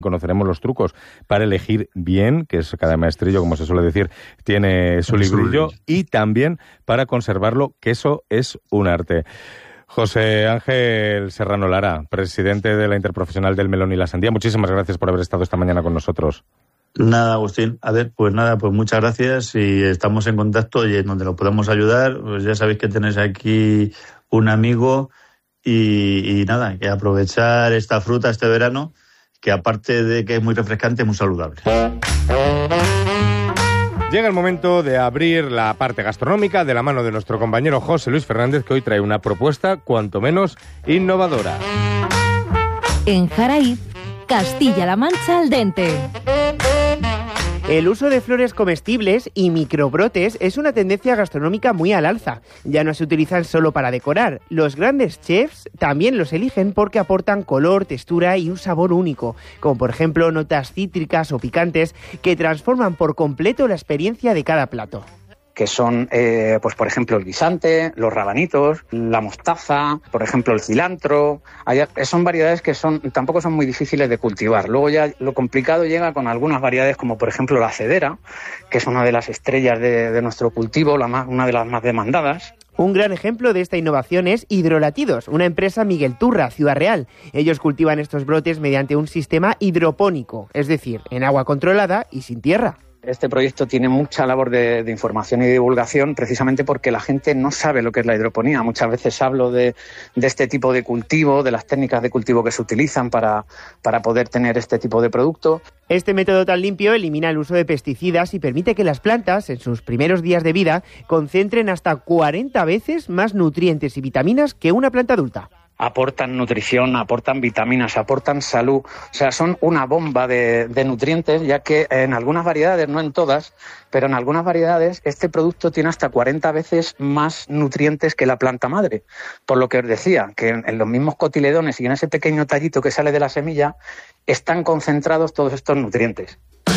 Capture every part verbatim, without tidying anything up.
Conoceremos los trucos para elegir bien, que es cada maestrillo, como se suele decir, tiene su librillo, y también para conservarlo, que eso es un arte. José Ángel Serrano Lara, presidente de la Interprofesional del Melón y la Sandía, muchísimas gracias por haber estado esta mañana con nosotros. Nada, Agustín. A ver, pues nada, pues muchas gracias y estamos en contacto y en donde lo podamos ayudar, pues ya sabéis que tenéis aquí un amigo y, y nada, que aprovechar esta fruta este verano, que aparte de que es muy refrescante, es muy saludable. Llega el momento de abrir la parte gastronómica de la mano de nuestro compañero José Luis Fernández, que hoy trae una propuesta cuanto menos innovadora. En Jaraíz, Castilla-La Mancha al dente. El uso de flores comestibles y microbrotes es una tendencia gastronómica muy al alza. Ya no se utilizan solo para decorar. Los grandes chefs también los eligen porque aportan color, textura y un sabor único, como por ejemplo notas cítricas o picantes que transforman por completo la experiencia de cada plato. Que son, eh, pues por ejemplo, el guisante, los rabanitos, la mostaza, por ejemplo, el cilantro. Hay, son variedades que son tampoco son muy difíciles de cultivar. Luego ya lo complicado llega con algunas variedades como, por ejemplo, la cedera, que es una de las estrellas de, de nuestro cultivo, la más, una de las más demandadas. Un gran ejemplo de esta innovación es Hidrolatidos, una empresa Miguel Turra, Ciudad Real. Ellos cultivan estos brotes mediante un sistema hidropónico, es decir, en agua controlada y sin tierra. Este proyecto tiene mucha labor de, de información y divulgación precisamente porque la gente no sabe lo que es la hidroponía. Muchas veces hablo de, de este tipo de cultivo, de las técnicas de cultivo que se utilizan para, para poder tener este tipo de producto. Este método tan limpio elimina el uso de pesticidas y permite que las plantas, en sus primeros días de vida, concentren hasta cuarenta veces más nutrientes y vitaminas que una planta adulta. Aportan nutrición, aportan vitaminas, aportan salud. O sea, son una bomba de, de nutrientes, ya que en algunas variedades, no en todas, pero en algunas variedades este producto tiene hasta cuarenta veces más nutrientes que la planta madre. Por lo que os decía, que en, en los mismos cotiledones y en ese pequeño tallito que sale de la semilla, están concentrados todos estos nutrientes.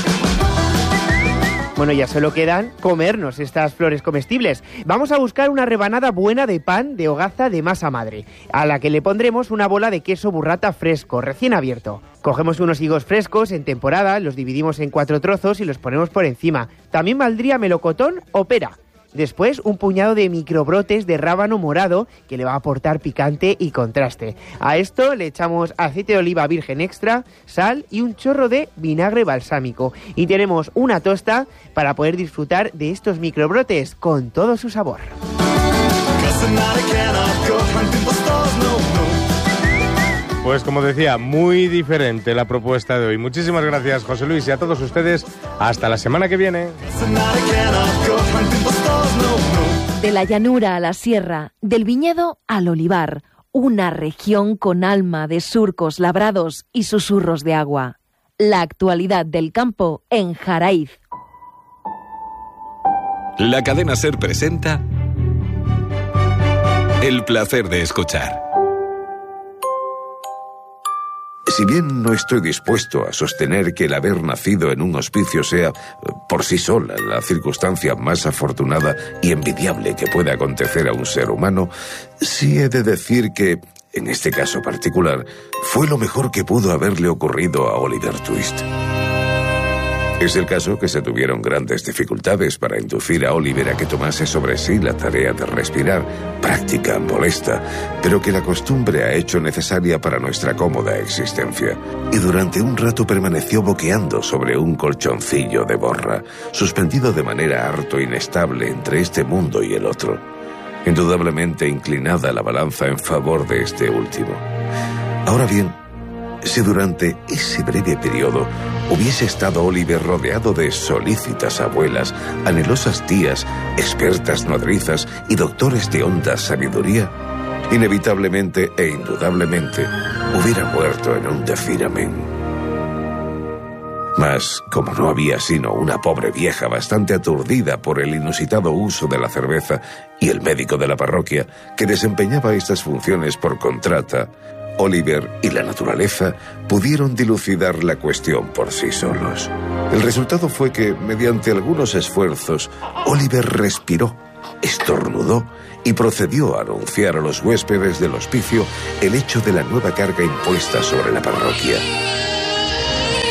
Bueno, ya solo quedan comernos estas flores comestibles. Vamos a buscar una rebanada buena de pan de hogaza de masa madre, a la que le pondremos una bola de queso burrata fresco, recién abierto. Cogemos unos higos frescos en temporada, los dividimos en cuatro trozos y los ponemos por encima. También valdría melocotón o pera. Después, un puñado de microbrotes de rábano morado que le va a aportar picante y contraste. A esto le echamos aceite de oliva virgen extra, sal y un chorro de vinagre balsámico. Y tenemos una tosta para poder disfrutar de estos microbrotes con todo su sabor. Pues como decía, muy diferente la propuesta de hoy. Muchísimas gracias, José Luis, y a todos ustedes. Hasta la semana que viene. De la llanura a la sierra, del viñedo al olivar, una región con alma de surcos labrados y susurros de agua. La actualidad del campo en Jaraíz. La cadena SER presenta El placer de escuchar. Si bien no estoy dispuesto a sostener que el haber nacido en un hospicio sea, por sí sola, la circunstancia más afortunada y envidiable que pueda acontecer a un ser humano, sí he de decir que, en este caso particular, fue lo mejor que pudo haberle ocurrido a Oliver Twist. Es el caso que se tuvieron grandes dificultades para inducir a Oliver a que tomase sobre sí la tarea de respirar, práctica molesta, pero que la costumbre ha hecho necesaria para nuestra cómoda existencia. Y durante un rato permaneció boqueando sobre un colchoncillo de borra, suspendido de manera harto inestable entre este mundo y el otro. Indudablemente inclinada la balanza en favor de este último. Ahora bien, si durante ese breve periodo hubiese estado Oliver rodeado de solícitas abuelas, anhelosas tías, expertas nodrizas y doctores de honda sabiduría, inevitablemente e indudablemente hubiera muerto en un decir amén. Mas, como no había sino una pobre vieja bastante aturdida por el inusitado uso de la cerveza y el médico de la parroquia, que desempeñaba estas funciones por contrata, Oliver y la naturaleza pudieron dilucidar la cuestión por sí solos. El resultado fue que, mediante algunos esfuerzos, Oliver respiró, estornudó y procedió a anunciar a los huéspedes del hospicio el hecho de la nueva carga impuesta sobre la parroquia.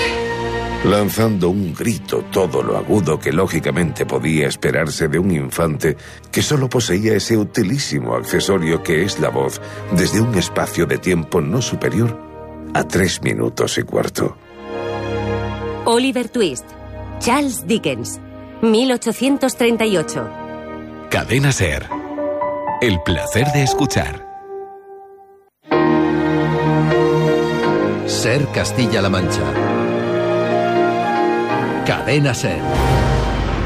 lanzando un grito todo lo agudo que lógicamente podía esperarse de un infante que solo poseía ese utilísimo accesorio que es la voz desde un espacio de tiempo no superior a tres minutos y cuarto. Oliver Twist, Charles Dickens, mil ochocientos treinta y ocho. Cadena SER. El placer de escuchar. SER Castilla-La Mancha. Cadena SER.